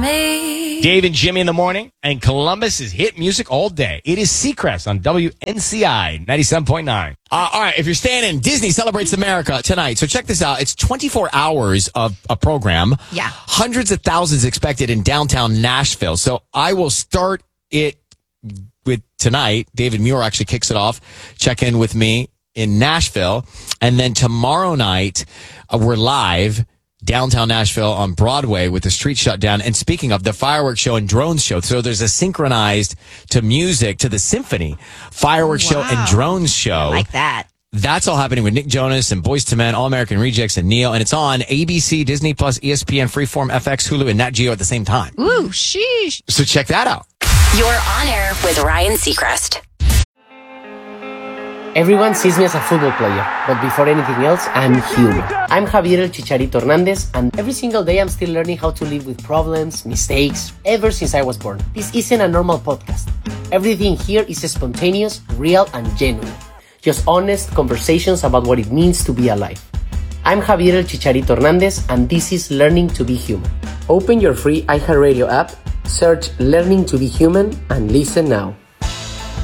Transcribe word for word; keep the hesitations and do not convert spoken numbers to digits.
night. Dave and Jimmy in the morning, and Columbus is hit music all day. It is Seacrest on W N C I ninety-seven point nine. Uh, all right, if you're staying in, Disney celebrates America tonight. So check this out. It's twenty-four hours of a program. Yeah. Hundreds of thousands expected in downtown Nashville. So I will start it with tonight. David Muir actually kicks it off. Check in with me in Nashville. And then tomorrow night, uh, we're live downtown Nashville on Broadway with the street shut down. And speaking of the fireworks show and drones show, so there's a synchronized to music to the symphony fireworks Wow. show and drones show. I like that. That's all happening with Nick Jonas and Boyz two Men, All American Rejects, and Neo. And it's on A B C, Disney Plus, E S P N, Freeform, F X, Hulu, and Nat Geo at the same time. Ooh, sheesh. So check that out. You're on air with Ryan Seacrest. Everyone sees me as a football player, but before anything else, I'm human. I'm Javier El Chicharito Hernandez, and every single day I'm still learning how to live with problems, mistakes, ever since I was born. This isn't a normal podcast. Everything here is spontaneous, real, and genuine. Just honest conversations about what it means to be alive. I'm Javier El Chicharito Hernandez, and this is Learning to be Human. Open your free iHeartRadio app, search Learning to be Human, and listen now.